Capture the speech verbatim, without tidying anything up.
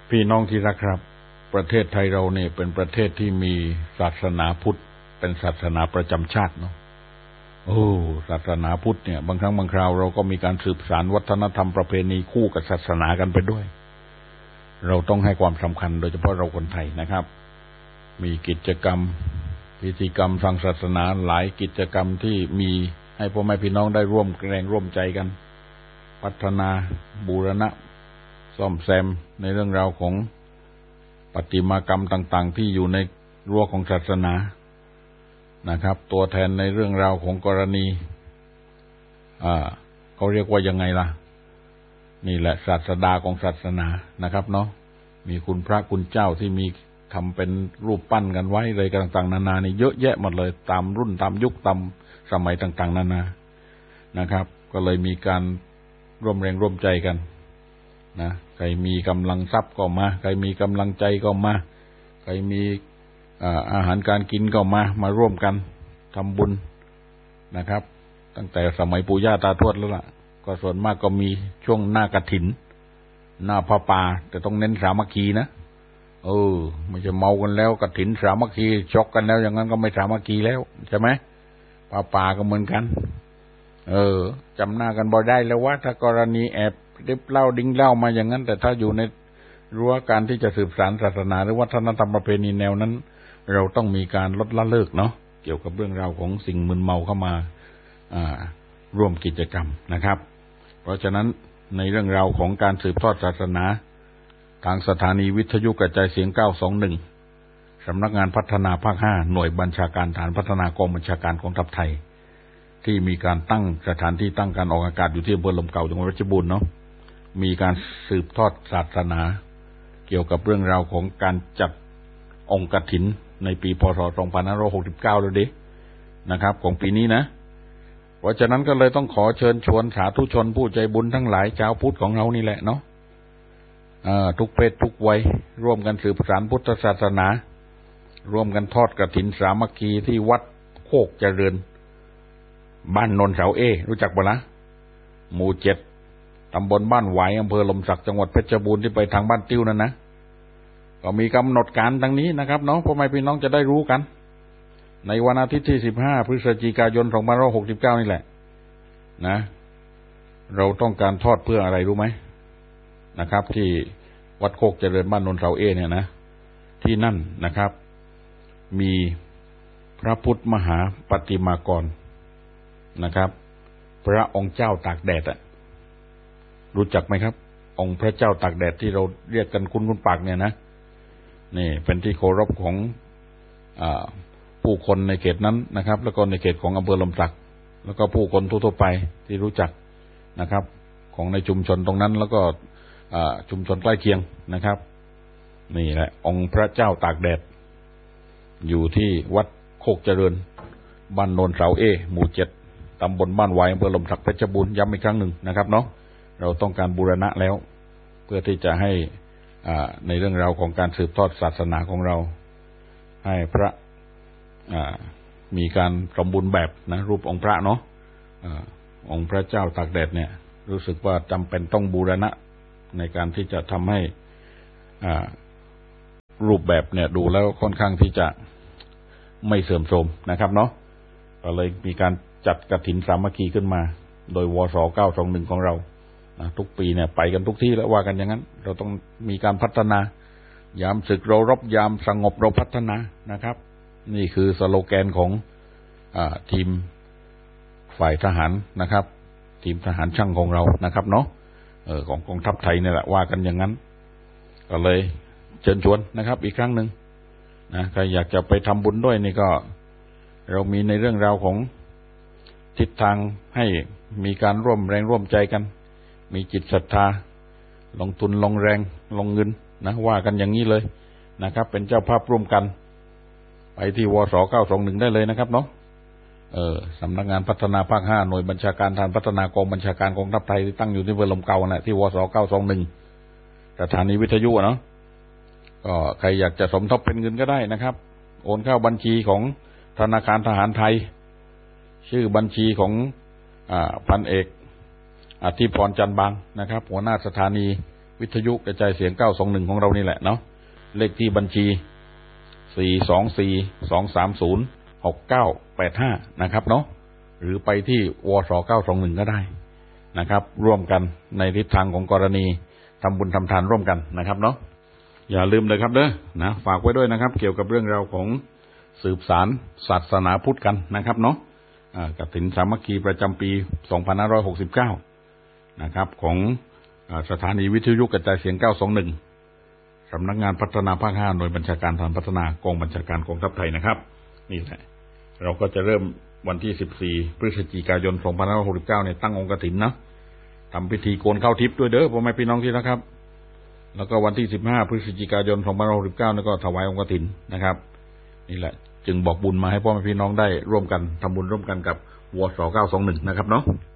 พี่น้องที่รักครับประเทศไทยเราเนี่ยเป็นประเทศที่มีศาสนาพุทธเป็นศาสนาประจำชาติเนาะโอ้ศาสนาพุทธเนี่ยบางครั้งบางคราวเราก็มีการสืบสานวัฒนธรรมประเพณีคู่กับศาสนากันไปด้วยเราต้องให้ความสำคัญโดยเฉพาะเราคนไทยนะครับมีกิจกรรมพิธีกรรมทางศาสนาหลายกิจกรรมที่มีให้พ่อแม่พี่น้องได้ร่วมแรงร่วมใจกันพัฒนาบูรณะซ่อมแซมในเรื่องราวของประติมากรรมต่างๆที่อยู่ในรั้วของศาสนานะครับตัวแทนในเรื่องราวของกรณีอ่าเขาเรียกว่ายังไงล่ะนี่แหละศาสดาของศาสนานะครับเนาะมีคุณพระคุณเจ้าที่มีทำเป็นรูปปั้นกันไว้เลยต่างๆนานานี่เยอะแยะหมดเลยตามรุ่นตามยุคตามสมัยต่างๆนานานะครับก็เลยมีการร่วมแรงร่วมใจกันนะใครมีกำลังทรัพย์ก็มาใครมีกำลังใจก็มาใครมีอาหารการกินก็มามาร่วมกันทำบุญนะครับตั้งแต่สมัยปู่ย่าตาทวดแล้วล่ะก็ส่วนมากก็มีช่วงหน้ากฐินหน้าพระป่าแต่ต้องเน้นสามัคคีนะเออไม่ใช่เมากันแล้วกฐินสามัคคีช็อกกันแล้วอย่างนั้นก็ไม่สามัคคีแล้วใช่ไหมพระป่าก็เหมือนกันเออจำหน้ากันบ่ได้แล้วว่าถ้ากรณีแอบดิบเหล้าดิ้งเหล้ามาอย่างนั้นแต่ถ้าอยู่ในรั้วการที่จะสืบสานศาสนาหรือวัฒนธรรมประเพณีแนวนั้นเราต้องมีการลดละเลิกเนาะเกี่ยวกับเรื่องราวของสิ่งมึนเมาเข้ามาอ่าร่วมกิจกรรมนะครับเพราะฉะนั้นในเรื่องราวของการสืบทอดศาสนาทางสถานีวิทยุกระจายเสียงเก้าสองหนึ่งสำนักงานพัฒนาภาคห้าหน่วยบัญชาการฐานพัฒนากองบัญชาการกองทัพไทยที่มีการตั้งสถานที่ตั้งการออกอากาศอยู่ที่อำเภอลมเก่าจังหวัดเพชรบูรณ์เนาะมีการสืบทอดศาสนาเกี่ยวกับเรื่องราวของการจัดองค์กฐินในปีพ.ศ. สองพันห้าร้อยหกสิบเก้าแล้วดินะครับของปีนี้นะเพราะฉะนั้นก็เลยต้องขอเชิญชวนสาธุชนผู้ใจบุญทั้งหลายชาวพุทธของเรานี่แหละเนาะทุกเพศทุกวัยร่วมกันสืบสานพุทธศาสนาร่วมกันทอดกฐินสามัคคีที่วัดโคกเจริญบ้านนนเสาเอรู้จักปะล่ะหมู่เจ็ดตำบลบ้านหวายอำเภอลมสักจังหวัดเพชรบูรณ์ที่ไปทางบ้านติ้วนั่นนะก็มีกำหนดการดังนี้นะครับน้องพ่อแม่พี่น้องจะได้รู้กันในวันอาทิตย์ที่สิบห้าพฤศจิกายนสองพันห้าร้อยหกสิบเก้านี่แหละนะเราต้องการทอดเพื่ออะไรรู้ไหมนะครับที่วัดโคกเจริญบ้านนนเสาเอเนี่ยนะที่นั่นนะครับมีพระพุทธมหาปฏิมากรนะครับพระองค์เจ้าตากแดดอะรู้จักไหมครับองค์พระเจ้าตากแดดที่เราเรียกกันคุ้นคุ้นปากเนี่ยนะนี่เป็นที่เคารพของอ่าผู้คนในเขตนั้นนะครับแล้วก็ในเขตของอำเภอลมสักแล้วก็ผู้คนทั่วๆไปที่รู้จักนะครับของในชุมชนตรงนั้นแล้วก็ชุมชนใกล้เคียงนะครับนี่แหละองค์พระเจ้าตากแดดอยู่ที่วัดโคกเจริญบ้านโนนเสาเอหมู่เจ็ดตำบลบ้านหวายอำเภอลมสักเพชรบูรณ์ย้ำอีกครั้งหนึ่งนะครับเนาะเราต้องการบูรณะแล้วเพื่อที่จะให้ในเรื่องราวของการสืบทอดศาสนาของเราให้พระมีการสมบูรณ์แบบนะรูปองค์พระเนาะองค์พระเจ้าตากแดดเนี่ยรู้สึกว่าจำเป็นต้องบูรณะในการที่จะทำให้รูปแบบเนี่ยดูแล้วค่อนข้างที่จะไม่เสื่อมโทรมนะครับเนาะก็เลยมีการจัดกฐินสามัคคีขึ้นมาโดยวสเก้าสองหนึ่งของเราทุกปีเนี่ยไปกันทุกที่แล้วว่ากันอย่างนั้นเราต้องมีการพัฒนายามศึกเรารบยามสงบเราพัฒนานะครับนี่คือสโลแกนของอ่าทีมฝ่ายทหารนะครับทีมทหารช่างของเรานะครับเนาะเออของกองทัพไทยนี่แหละว่ากันอย่างนั้นก็เลยเชิญชวนนะครับอีกครั้งหนึ่งนะใครอยากจะไปทำบุญด้วยนี่ก็เรามีในเรื่องราวของทิศทางให้มีการร่วมแรงร่วมใจกันมีจิตศรัทธาลงทุนลงแรงลงเงินนะว่ากันอย่างนี้เลยนะครับเป็นเจ้าภาพร่วมกันไปที่วสเก้าสองหนึ่งได้เลยนะครับเนาะเออสำนักงานพัฒนาภาคห้าหน่วยบัญชาการฐานพัฒนากองบัญชาการกองทัพไทยที่ตั้งอยู่ที่อำเภอลมเก่าน่ะที่วสเก้าสองหนึ่งสถานีวิทยุเนาะก็ใครอยากจะสมทบเป็นเงินก็ได้นะครับโอนเข้าบัญชีของธนาคารทหารไทยชื่อบัญชีของอ่าพันเอกอธิพรจันทร์บางนะครับหัวหน้าสถานีวิทยุกระจายเสียงเก้าสองหนึ่งของเรานี่แหละเนาะเลขที่บัญชีสี่ สอง สี่ สอง สาม ศูนย์ หก เก้า แปด ห้านะครับเนาะหรือไปที่วสเก้าสองหนึ่งก็ได้นะครับร่วมกันในทิศทางของกรณีทำบุญทำทานร่วมกันนะครับเนาะอย่าลืมเลยครับเด้อนะฝากไว้ด้วยนะครับเกี่ยวกับเรื่องราวของสืบสารศาสนาพุทธกันนะครับเนาะกฐินสามัคคีประจำปีสองพันห้าร้อยหกสิบเก้านะครับของสถานีวิทยุกระจายเสียงเก้าสองหนึ่งสำนักงานพัฒนาภาคห้าหน่วยบัญชาการฐานพัฒนากองบัญชาการกองทัพไทยนะครับนี่แหละเราก็จะเริ่มวันที่สิบสี่พฤศจิกายนสองพันห้าร้อยหกสิบเก้าเนี่ยตั้งองค์กฐินนะทำพิธีโกนเข้าทิพย์ด้วยเด้อพ่อแม่พี่น้องที่นะครับแล้วก็วันที่สิบห้าพฤศจิกายนสองพันห้าร้อยหกสิบเก้านี่ก็ถวายองค์กฐินนะครับนี่แหละจึงบอกบุญมาให้พ่อแม่พี่น้องได้ร่วมกันทำบุญร่วมกันกับวสเก้าสองหนึ่งนะครับเนาะ